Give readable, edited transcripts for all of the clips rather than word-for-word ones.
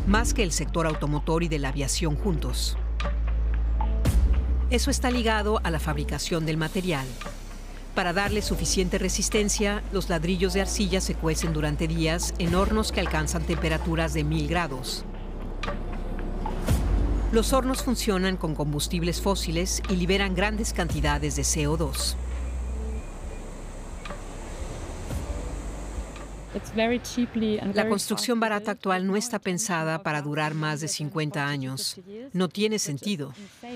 más que el sector automotor y de la aviación juntos. Eso está ligado a la fabricación del material. Para darle suficiente resistencia, los ladrillos de arcilla se cuecen durante días en hornos que alcanzan temperaturas de 1000 grados. Los hornos funcionan con combustibles fósiles y liberan grandes cantidades de CO2. La construcción barata actual no está pensada para durar más de 50 años. No tiene sentido.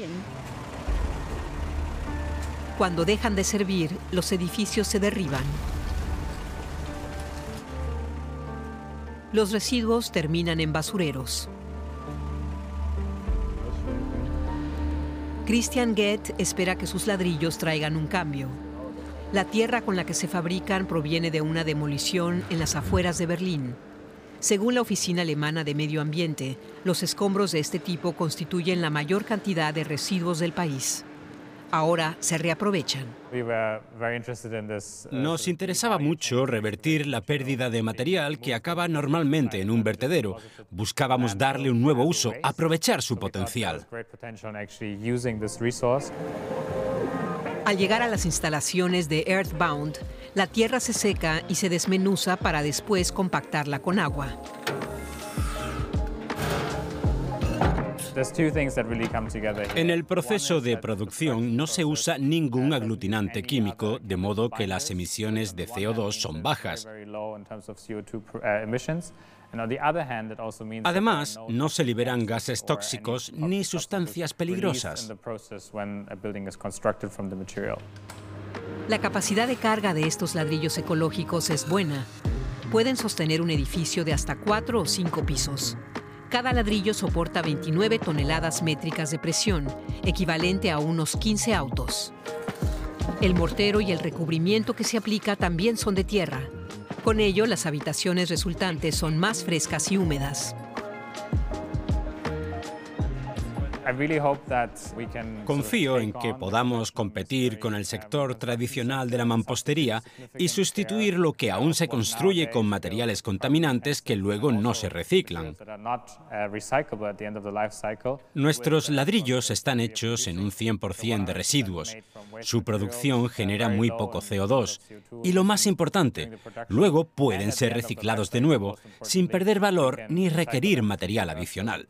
Cuando dejan de servir, los edificios se derriban. Los residuos terminan en basureros. Christian Goeth espera que sus ladrillos traigan un cambio. La tierra con la que se fabrican proviene de una demolición en las afueras de Berlín. Según la Oficina Alemana de Medio Ambiente, los escombros de este tipo constituyen la mayor cantidad de residuos del país. Ahora se reaprovechan. Nos interesaba mucho revertir la pérdida de material que acaba normalmente en un vertedero. Buscábamos darle un nuevo uso, aprovechar su potencial. Al llegar a las instalaciones de Earthbound, la tierra se seca y se desmenuza para después compactarla con agua. En el proceso de producción no se usa ningún aglutinante químico, de modo que las emisiones de CO2 son bajas. Además, no se liberan gases tóxicos ni sustancias peligrosas. La capacidad de carga de estos ladrillos ecológicos es buena. Pueden sostener un edificio de hasta 4 o 5 pisos. Cada ladrillo soporta 29 toneladas métricas de presión, equivalente a unos 15 autos. El mortero y el recubrimiento que se aplica también son de tierra. Con ello, las habitaciones resultantes son más frescas y húmedas. Confío en que podamos competir con el sector tradicional de la mampostería y sustituir lo que aún se construye con materiales contaminantes que luego no se reciclan. Nuestros ladrillos están hechos en un 100% de residuos. Su producción genera muy poco CO2. Y lo más importante, luego pueden ser reciclados de nuevo sin perder valor ni requerir material adicional.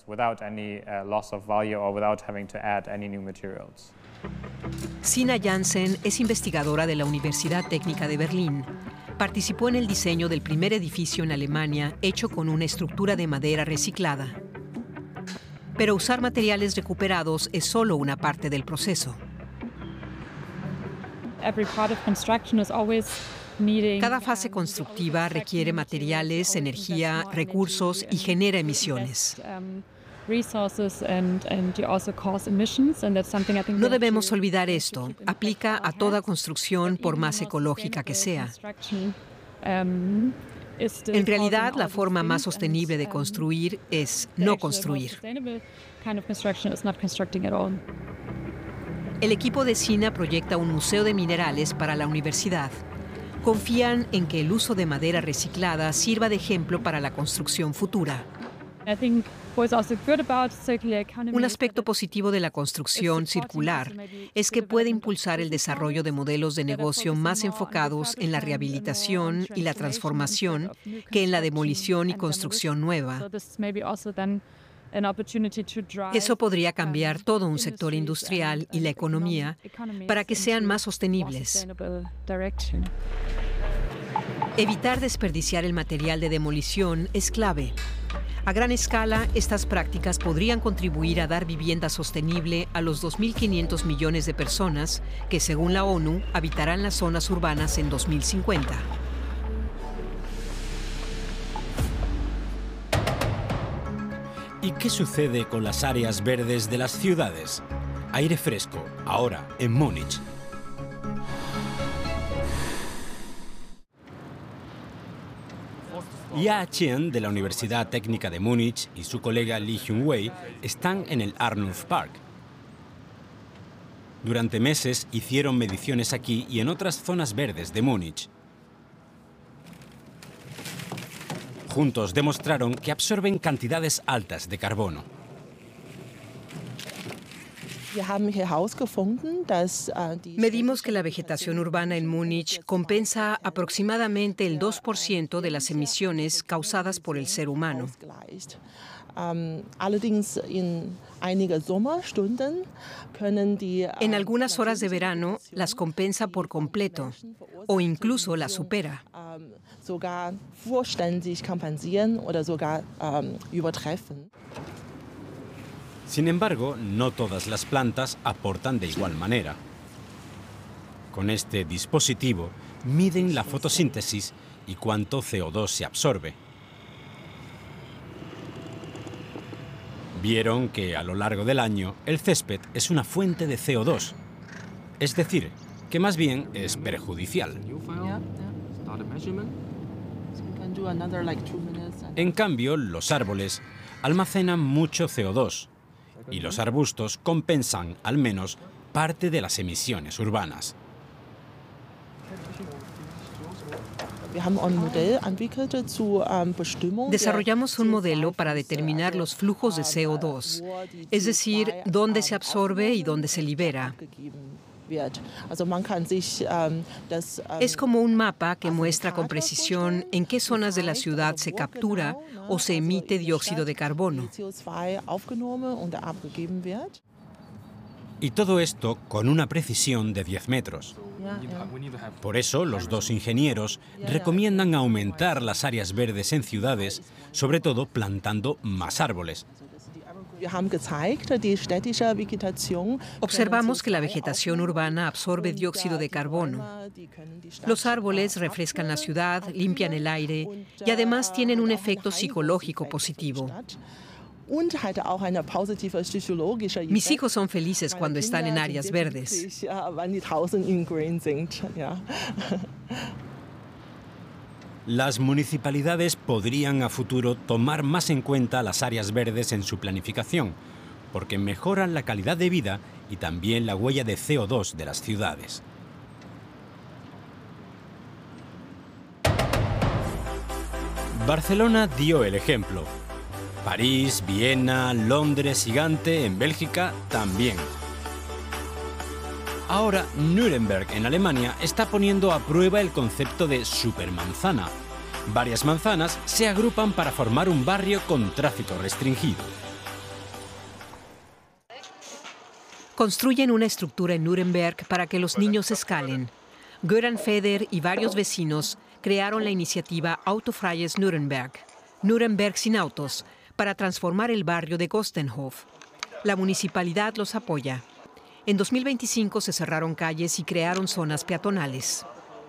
Sina Jansen es investigadora de la Universidad Técnica de Berlín. Participó en el diseño del primer edificio en Alemania hecho con una estructura de madera reciclada. Pero usar materiales recuperados es solo una parte del proceso. Cada fase constructiva requiere materiales, energía, recursos y genera emisiones. No debemos olvidar esto. Aplica a toda construcción, por más ecológica que sea. En realidad, la forma más sostenible de construir es no construir. El equipo de Sina proyecta un museo de minerales para la universidad. Confían en que el uso de madera reciclada sirva de ejemplo para la construcción futura. Un aspecto positivo de la construcción circular es que puede impulsar el desarrollo de modelos de negocio más enfocados en la rehabilitación y la transformación que en la demolición y construcción nueva. Eso podría cambiar todo un sector industrial y la economía para que sean más sostenibles. Evitar desperdiciar el material de demolición es clave. A gran escala, estas prácticas podrían contribuir a dar vivienda sostenible a los 2.500 millones de personas que, según la ONU, habitarán las zonas urbanas en 2050. ¿Y qué sucede con las áreas verdes de las ciudades? Aire fresco, ahora en Múnich. Ya Chen, de la Universidad Técnica de Múnich, y su colega Li Hyun-wei están en el Arnulf Park. Durante meses hicieron mediciones aquí y en otras zonas verdes de Múnich. juntos demostraron que absorben cantidades altas de carbono. Medimos que la vegetación urbana en Múnich compensa aproximadamente el 2% de las emisiones causadas por el ser humano. En algunas horas de verano las compensa por completo o incluso las supera. Sin embargo, no todas las plantas aportan de igual manera. Con este dispositivo miden la fotosíntesis y cuánto CO2 se absorbe. Vieron que a lo largo del año el césped es una fuente de CO2, es decir, que más bien es perjudicial. En cambio, los árboles almacenan mucho CO2 y los arbustos compensan al menos parte de las emisiones urbanas. Desarrollamos un modelo para determinar los flujos de CO2, es decir, dónde se absorbe y dónde se libera. Es como un mapa que muestra con precisión en qué zonas de la ciudad se captura o se emite dióxido de carbono. Y todo esto con una precisión de 10 metros. Por eso, los dos ingenieros recomiendan aumentar las áreas verdes en ciudades, sobre todo plantando más árboles. Observamos que la vegetación urbana absorbe dióxido de carbono. Los árboles refrescan la ciudad, limpian el aire y además tienen un efecto psicológico positivo. Mis hijos son felices cuando están en áreas verdes. Las municipalidades podrían a futuro tomar más en cuenta las áreas verdes en su planificación, porque mejoran la calidad de vida y también la huella de CO2 de las ciudades. Barcelona dio el ejemplo. París, Viena, Londres y Gante en Bélgica también. Ahora, Nuremberg en Alemania está poniendo a prueba el concepto de supermanzana. Varias manzanas se agrupan para formar un barrio con tráfico restringido. Construyen una estructura en Nuremberg para que los niños escalen. Göran Feder y varios vecinos crearon la iniciativa Autofreies Nuremberg, Nuremberg sin autos, para transformar el barrio de Gostenhof. La municipalidad los apoya. En 2025 se cerraron calles y crearon zonas peatonales.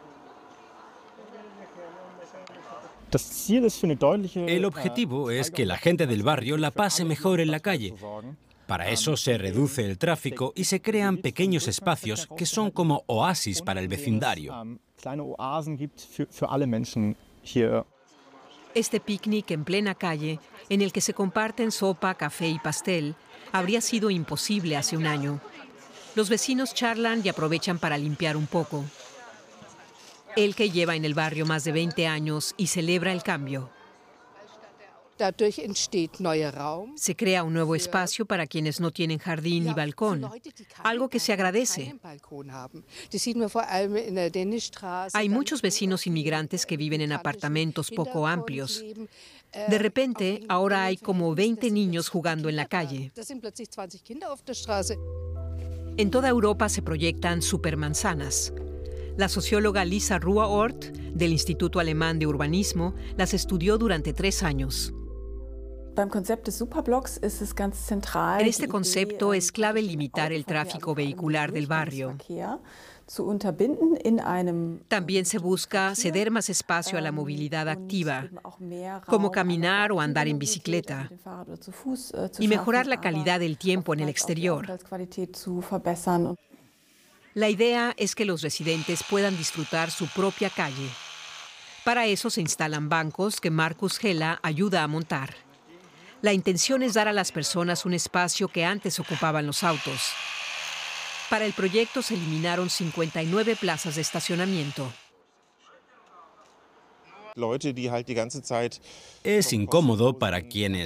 El objetivo es que la gente del barrio la pase mejor en la calle. Para eso se reduce el tráfico y se crean pequeños espacios que son como oasis para el vecindario. Este picnic en plena calle, en el que se comparten sopa, café y pastel, habría sido imposible hace un año. Los vecinos charlan y aprovechan para limpiar un poco. Él, que lleva en el barrio más de 20 años y celebra el cambio. Se crea un nuevo espacio para quienes no tienen jardín ni balcón, algo que se agradece. Hay muchos vecinos inmigrantes que viven en apartamentos poco amplios. De repente, ahora hay como 20 niños jugando en la calle. En toda Europa se proyectan supermanzanas. La socióloga Lisa Ruhr-Ort, del Instituto Alemán de Urbanismo, las estudió durante 3 años. En este concepto es clave limitar el tráfico vehicular del barrio. También se busca ceder más espacio a la movilidad activa, como caminar o andar en bicicleta, y mejorar la calidad del tiempo en el exterior. La idea es que los residentes puedan disfrutar su propia calle. Para eso se instalan bancos que Markus Hella ayuda a montar. La intención es dar a las personas un espacio que antes ocupaban los autos. Para el proyecto se eliminaron 59 plazas de estacionamiento. Es incómodo para quienes